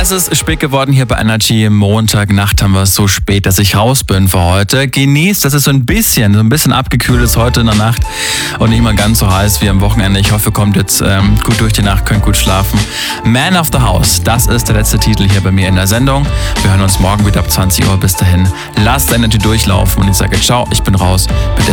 Es ist spät geworden hier bei Energy. Montagnacht haben wir es so spät, dass ich raus bin für heute. Genießt, dass es so ein bisschen abgekühlt ist heute in der Nacht und nicht mal ganz so heiß wie am Wochenende. Ich hoffe, ihr kommt jetzt gut durch die Nacht, könnt gut schlafen. Man of the House, das ist der letzte Titel hier bei mir in der Sendung. Wir hören uns morgen wieder ab 20 Uhr. Bis dahin, lasst Energy durchlaufen und ich sage ciao, ich bin raus mit